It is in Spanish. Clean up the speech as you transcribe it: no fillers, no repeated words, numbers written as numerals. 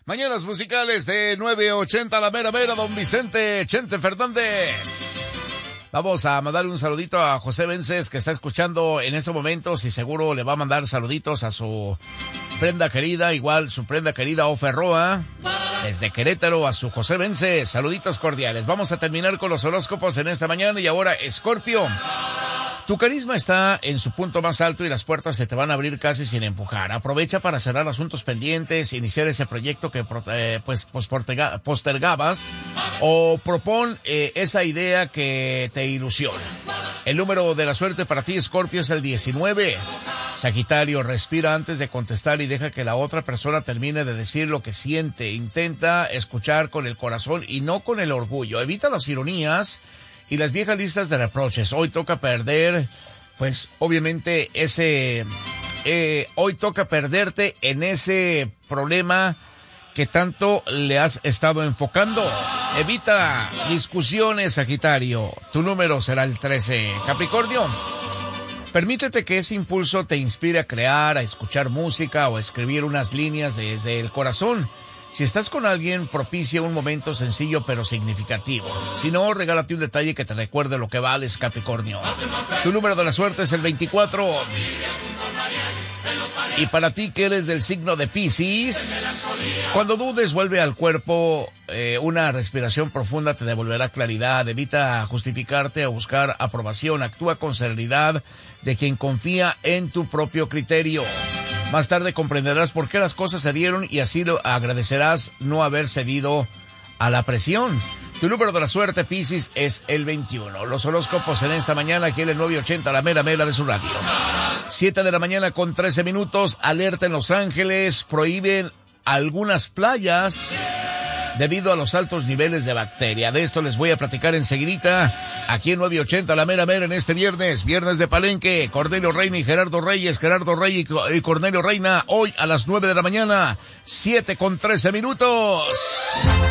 Mañanas musicales de 9:80 a la mera mera, don Vicente Chente Fernández. Vamos a mandar un saludito a José Vences, que está escuchando en estos momentos y seguro le va a mandar saluditos a su prenda querida, igual su prenda querida Oferroa, desde Querétaro a su José Vences. Saluditos cordiales. Vamos a terminar con los horóscopos en esta mañana y ahora, Escorpio. Tu carisma está en su punto más alto y las puertas se te van a abrir casi sin empujar. Aprovecha para cerrar asuntos pendientes, iniciar ese proyecto que postergabas o propon esa idea que te ilusiona. El número de la suerte para ti, Escorpio, es el 19. Sagitario, respira antes de contestar y deja que la otra persona termine de decir lo que siente. Intenta escuchar con el corazón y no con el orgullo. Evita las ironías y las viejas listas de reproches. Hoy toca perder, pues, obviamente, hoy toca perderte en ese problema que tanto le has estado enfocando. Evita discusiones, Sagitario. Tu número será el 13. Capricornio, permítete que ese impulso te inspire a crear, a escuchar música o a escribir unas líneas desde el corazón. Si estás con alguien, propicia un momento sencillo pero significativo. Si no, regálate un detalle que te recuerde lo que vales, Capricornio. Tu número de la suerte es el 24. Y para ti, que eres del signo de Piscis, cuando dudes, vuelve al cuerpo. Una respiración profunda te devolverá claridad. Evita justificarte o buscar aprobación. Actúa con serenidad de quien confía en tu propio criterio. Más tarde comprenderás por qué las cosas se dieron y así lo agradecerás no haber cedido a la presión. Tu número de la suerte, Piscis, es el 21. Los horóscopos en esta mañana aquí en el 980, la mera mera de su radio. 7 de la mañana con 13 minutos. Alerta en Los Ángeles. Prohíben algunas playas debido a los altos niveles de bacteria. De esto les voy a platicar enseguidita aquí en 980, la mera mera, en este viernes de Palenque. Cornelio Reina y Gerardo Reyes y Cornelio Reina, hoy a las 9 de la mañana, 7 con 13 minutos.